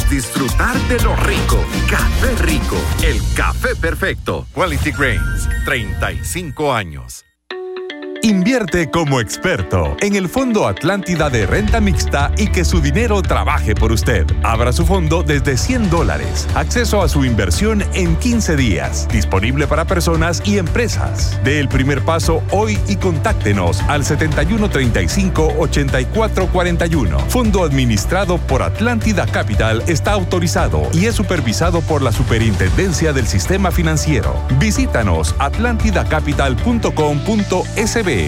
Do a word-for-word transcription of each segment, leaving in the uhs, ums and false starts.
es disfrutar de lo rico. Café Rico, el café perfecto. Quality Grains, treinta y cinco años. Invierte como experto en el Fondo Atlántida de Renta Mixta y que su dinero trabaje por usted. Abra su fondo desde cien dólares. Acceso a su inversión en quince días. Disponible para personas y empresas. Dé el primer paso hoy y contáctenos al setenta y uno treinta y cinco ochenta y cuatro cuarenta y uno. Fondo administrado por Atlántida Capital está autorizado y es supervisado por la Superintendencia del Sistema Financiero. Visítanos atlántida capital punto com punto es be.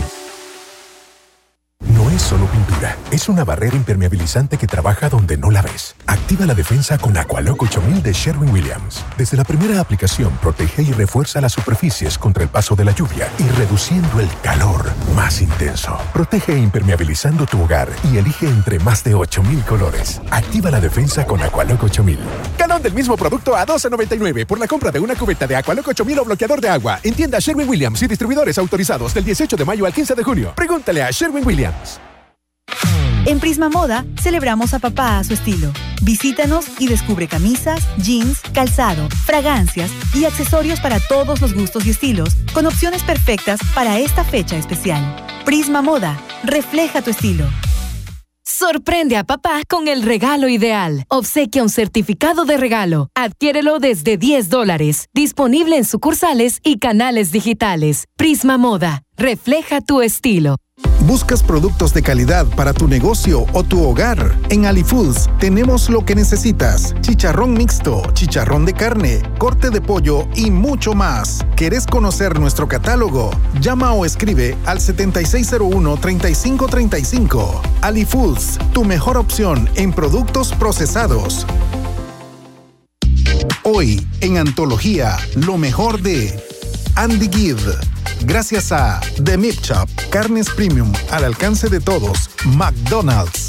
No es solo pintura, es una barrera impermeabilizante que trabaja donde no la ves. Activa la defensa con Aqualock ocho mil de Sherwin-Williams. Desde la primera aplicación, protege y refuerza las superficies contra el paso de la lluvia y reduciendo el calor más intenso. Protege impermeabilizando tu hogar y elige entre más de ocho mil colores. Activa la defensa con Aqualock ocho mil. Galón del mismo producto a doce noventa y nueve por la compra de una cubeta de Aqualock ocho mil o bloqueador de agua. En tienda Sherwin-Williams y distribuidores autorizados del dieciocho de mayo al quince de junio. Pregúntale a Sherwin-Williams. En Prisma Moda, celebramos a papá a su estilo. Visítanos y descubre camisas, jeans, calzado, fragancias y accesorios para todos los gustos y estilos, con opciones perfectas para esta fecha especial. Prisma Moda, refleja tu estilo. Sorprende a papá con el regalo ideal. Obsequia un certificado de regalo. Adquiérelo desde diez dólares. Disponible en sucursales y canales digitales. Prisma Moda, refleja tu estilo. ¿Buscas productos de calidad para tu negocio o tu hogar? En AliFoods tenemos lo que necesitas. Chicharrón mixto, chicharrón de carne, corte de pollo y mucho más. ¿Querés conocer nuestro catálogo? Llama o escribe al setenta y seis cero uno, treinta y cinco treinta y cinco. AliFoods, tu mejor opción en productos procesados. Hoy, en Antología, lo mejor de Andy Gibb. Gracias a The Meat Shop, carnes premium al alcance de todos, McDonald's,